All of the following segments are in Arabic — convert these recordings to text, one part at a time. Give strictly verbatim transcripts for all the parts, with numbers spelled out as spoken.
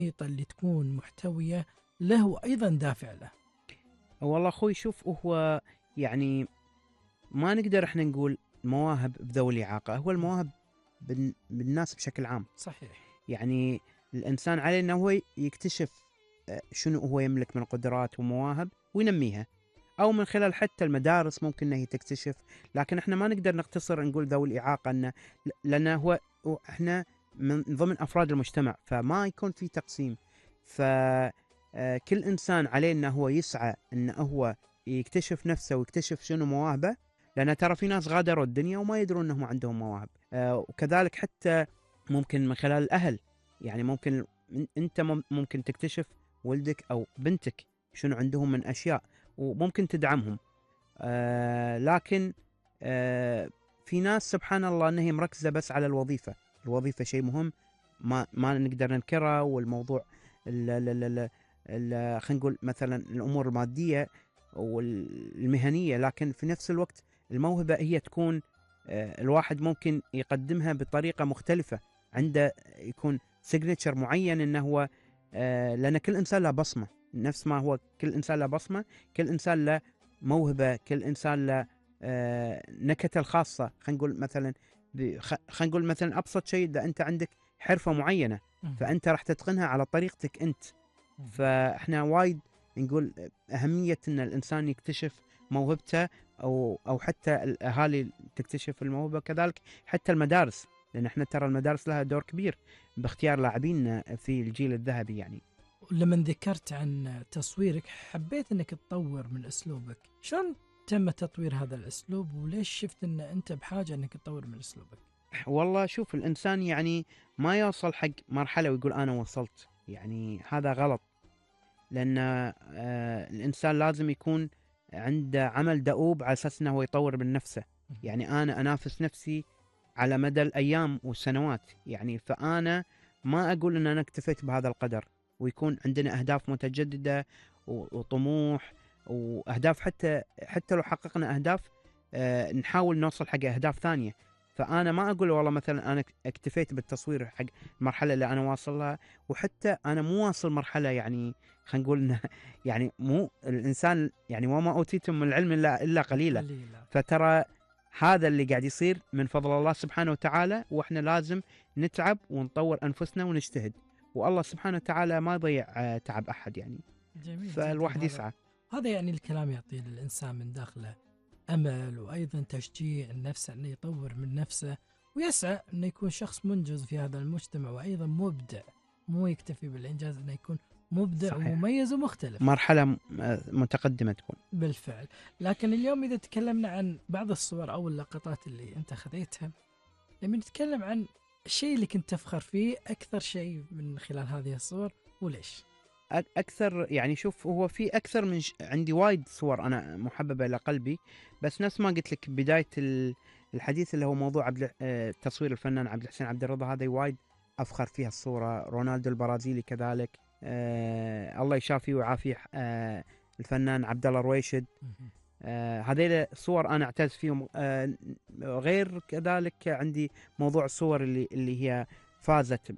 اللي تكون محتوية له وأيضا دافع له. والله أخوي شوف، هو يعني ما نقدر احنا نقول مواهب بذوي الإعاقة، هو المواهب بال- بالناس بشكل عام. صحيح. يعني الإنسان عليه أنه هو يكتشف آه، شنو هو يملك من قدرات ومواهب وينميها، أو من خلال حتى المدارس ممكن أنها تكتشف. لكن احنا ما نقدر نقتصر نقول ذوي الإعاقة، أنه لأن هو هو احنا من ضمن أفراد المجتمع، فما يكون في تقسيم. فكل إنسان عليه أنه هو يسعى أنه هو يكتشف نفسه ويكتشف شنو مواهبه، لأن ترى في ناس غادروا الدنيا وما يدرون أنهم عندهم مواهب. آه، وكذلك حتى ممكن من خلال الأهل، يعني ممكن أنت ممكن تكتشف ولدك أو بنتك شنو عندهم من أشياء وممكن تدعمهم. آه لكن آه في ناس سبحان الله أنها هي مركزة بس على الوظيفة. الوظيفة شيء مهم ما ما نقدر ننكره، والموضوع خلينا نقول مثلا الأمور المادية والمهنية، لكن في نفس الوقت الموهبة هي تكون آه الواحد ممكن يقدمها بطريقة مختلفة، عنده يكون سيجنتشر معين انه هو آه لان كل انسان له بصمه، نفس ما هو كل انسان له بصمه، كل انسان له موهبه، كل انسان له آه نكته الخاصه. خلينا نقول مثلا خلينا نقول مثلا ابسط شيء، اذا انت عندك حرفه معينه فانت راح تتقنها على طريقتك انت. فاحنا وايد نقول اهميه ان الانسان يكتشف موهبته، او او حتى الاهالي تكتشف الموهبه، كذلك حتى المدارس، لان احنا ترى المدارس لها دور كبير باختيار لاعبين في الجيل الذهبي. يعني لما ذكرت عن تصويرك حبيت انك تطور من اسلوبك، شلون تم تطوير هذا الاسلوب وليش شفت ان انت بحاجه انك تطور من اسلوبك؟ والله شوف، الانسان يعني ما يوصل حق مرحله ويقول انا وصلت، يعني هذا غلط. لان آه الانسان لازم يكون عنده عمل دؤوب على اساس انه هو يطور من نفسه. يعني انا انافس نفسي على مدى الايام والسنوات، يعني فانا ما اقول ان انا اكتفيت بهذا القدر، ويكون عندنا اهداف متجدده وطموح واهداف، حتى حتى لو حققنا اهداف آه نحاول نوصل حق اهداف ثانيه. فانا ما اقول والله مثلا انا اكتفيت بالتصوير حق المرحله اللي انا واصل لها، وحتى انا مو واصل مرحله يعني خلينا نقول يعني مو الانسان يعني وما اوتيتم من العلم الا الا قليلا. فترى هذا اللي قاعد يصير من فضل الله سبحانه وتعالى، واحنا لازم نتعب ونطور انفسنا ونجتهد، والله سبحانه وتعالى ما يضيع تعب احد يعني. جميل. فالواحد يسعى. هذا يعني الكلام يعطي للانسان من داخله امل وايضا تشجيع النفس انه يطور من نفسه ويسعى انه يكون شخص منجز في هذا المجتمع، وايضا مبدع، مو يكتفي بالانجاز، انه يكون مبدع صحيح. ومميز ومختلف، مرحلة متقدمة تكون بالفعل. لكن اليوم إذا تكلمنا عن بعض الصور أو اللقطات اللي أنت خذيتها، لما نتكلم عن الشيء اللي كنت تفخر فيه أكثر شيء من خلال هذه الصور وليش؟ أكثر يعني شوف، هو في أكثر من ش... عندي وايد صور أنا محببة إلى قلبي، بس نفس ما قلت لك بداية الحديث اللي هو موضوع عبد تصوير الفنان عبد الحسين عبد الرضا، هذا وايد أفخر فيها الصورة. رونالدو البرازيلي كذلك، آه الله يشافيه ويعافيه، آه الفنان عبد الله رويشد، آه هذيل صور انا اعتز فيهم. آه غير كذلك عندي موضوع الصور اللي اللي هي فازت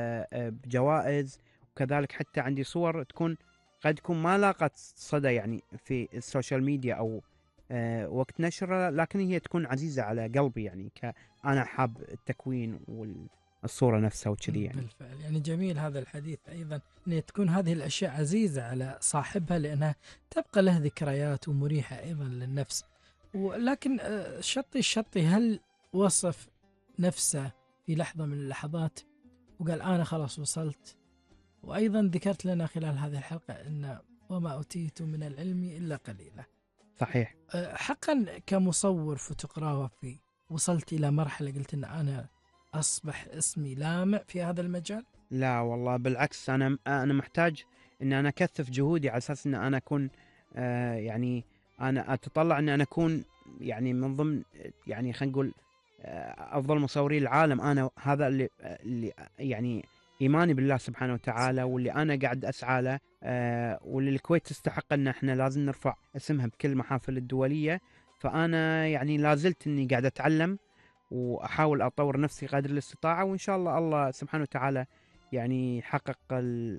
بجوائز، وكذلك حتى عندي صور تكون قد تكون ما لاقت صدى يعني في السوشيال ميديا او آه وقت نشرها، لكن هي تكون عزيزة على قلبي، يعني كأنا حاب التكوين والصورة نفسها وكذي يعني. بالفعل. يعني جميل هذا الحديث أيضا أن تكون هذه الأشياء عزيزة على صاحبها لأنها تبقى له ذكريات ومريحة أيضا للنفس. ولكن شطي الشطي هل وصف نفسه في لحظة من اللحظات وقال أنا خلاص وصلت؟ وأيضا ذكرت لنا خلال هذه الحلقة أن وما أوتيت من العلم إلا قليلا. صحيح. حقا كمصور فوتوغرافي وصلت إلى مرحلة قلت أن أنا أصبح اسمي لامع في هذا المجال؟ لا والله بالعكس، أنا أنا محتاج إن أنا أكثف جهودي على أساس إن أنا أكون آه يعني أنا أتطلع إن أنا أكون يعني من ضمن يعني خلينا نقول آه أفضل مصورين العالم. أنا هذا اللي اللي يعني إيماني بالله سبحانه وتعالى، واللي أنا قاعد أسعى له، آه واللي الكويت تستحق إن إحنا لازم نرفع اسمها بكل محافل الدولية. فأنا يعني لازلت إني قاعد أتعلم وأحاول أطور نفسي قدر الاستطاعة، وإن شاء الله الله سبحانه وتعالى يعني حقق